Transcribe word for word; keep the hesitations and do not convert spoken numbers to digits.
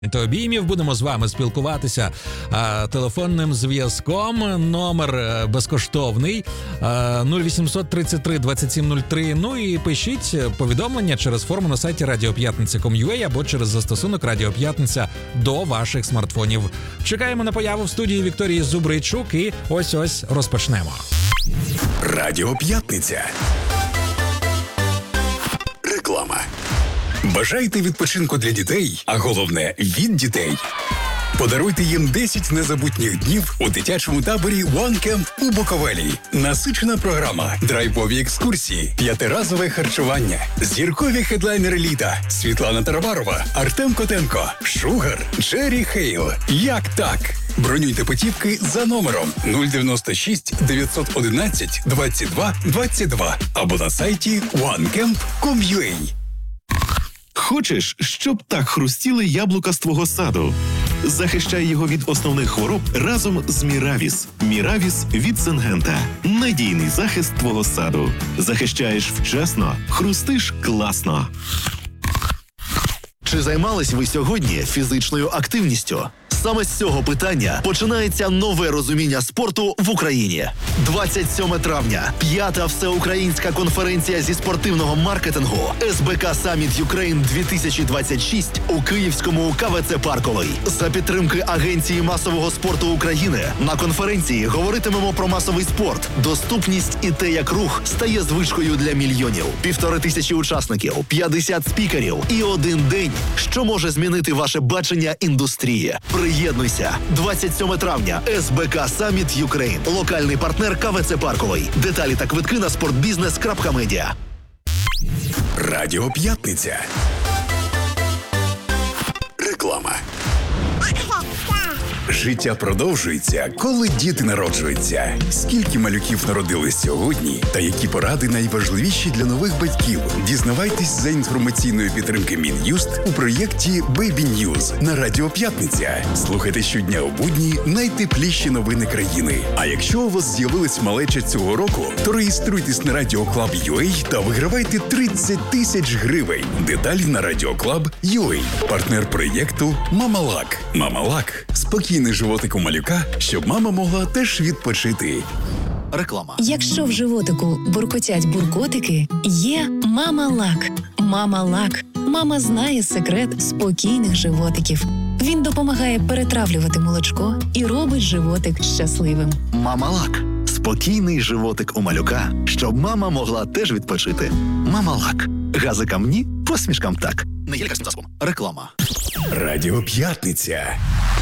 То обіймів, будемо з вами спілкуватися а, телефонним зв'язком. Номер а, безкоштовний а, нуль вісімсот тридцять три двадцять сім нуль три. Ну і пишіть повідомлення через форму на сайті радіо п'ятниця крапка ком ю а або через застосунок Радіо П'ятниця до ваших смартфонів. Чекаємо на появу в студії Вікторії Зубричук і ось-ось розпочнемо. Радіо П'ятниця. Реклама. Бажаєте відпочинку для дітей, а головне – від дітей? Подаруйте їм десять незабутніх днів у дитячому таборі One Camp у Буковелі. Насичена програма, драйвові екскурсії, п'ятиразове харчування, зіркові хедлайнери літа, Світлана Тарабарова, Артем Котенко, Шугар, Джері Хейл. Як так? Бронюйте путівки за номером нуль дев'яносто шість дев'ятсот одинадцять двадцять два двадцять два або на сайті one camp крапка ком ю а. Хочеш, щоб так хрустіли яблука з твого саду? Захищай його від основних хвороб разом з Міравіс. Міравіс від Сингента. Надійний захист твого саду. Захищаєш вчасно, хрустиш класно. Чи займались ви сьогодні фізичною активністю? Саме з цього питання починається нове розуміння спорту в Україні. двадцять сьоме травня. П'ята всеукраїнська конференція зі спортивного маркетингу ес бе ка Summit Ukraine дві тисячі двадцять шість у Київському ка ве це Парковий. За підтримки Агенції масового спорту України на конференції говоритимемо про масовий спорт, доступність і те, як рух стає звичкою для мільйонів. Півтори тисячі учасників, п'ятдесят спікерів і один день, що може змінити ваше бачення індустрії. Приєднуйся. двадцять сьоме травня. ес бе ка Summit Ukraine. Локальний партнер ка ве це Парковий. Деталі та квитки на спортбізнес крапка медіа. Радіо П'ятниця. Реклама. Життя продовжується, коли діти народжуються. Скільки малюків народились сьогодні та які поради найважливіші для нових батьків? Дізнавайтесь за інформаційної підтримки Мін'юст у проєкті Baby News на Радіо П'ятниця. Слухайте щодня у будні найтепліші новини країни. А якщо у вас з'явилась малеча цього року, то реєструйтесь на радіо клаб крапка ю а та вигравайте тридцять тисяч гривень. Деталі на радіо клаб крапка ю а. Партнер проєкту Мамалак. Мамалак. Спокійний животик у малюка, щоб мама могла теж відпочити. Реклама. Якщо в животику буркотять буркотики, є Мамалак. Мамалак. Мама знає секрет спокійних животиків. Він допомагає перетравлювати молочко і робить животик щасливим. Мамалак. Спокійний животик у малюка, щоб мама могла теж відпочити. Мамалак. Газикам ні, посмішкам так. Не є лікарським засобом. Реклама. Радіо П'ятниця.